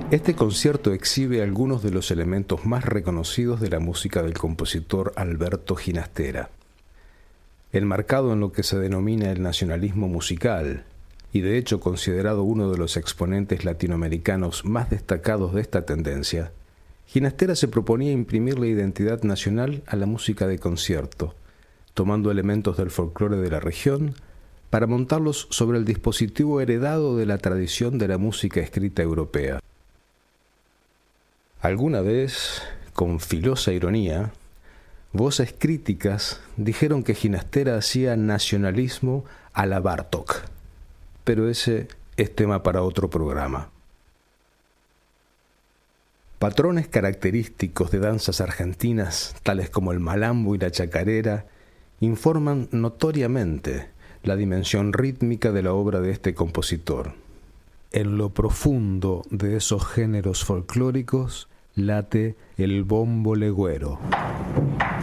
Este concierto exhibe algunos de los elementos más reconocidos de la música del compositor Alberto Ginastera. Enmarcado en lo que se denomina el nacionalismo musical, y de hecho considerado uno de los exponentes latinoamericanos más destacados de esta tendencia, Ginastera se proponía imprimir la identidad nacional a la música de concierto, tomando elementos del folclore de la región para montarlos sobre el dispositivo heredado de la tradición de la música escrita europea. Alguna vez, con filosa ironía, voces críticas dijeron que Ginastera hacía nacionalismo a la Bartók, pero ese es tema para otro programa. Patrones característicos de danzas argentinas, tales como el malambo y la chacarera, informan notoriamente la dimensión rítmica de la obra de este compositor. En lo profundo de esos géneros folclóricos late el bombo legüero.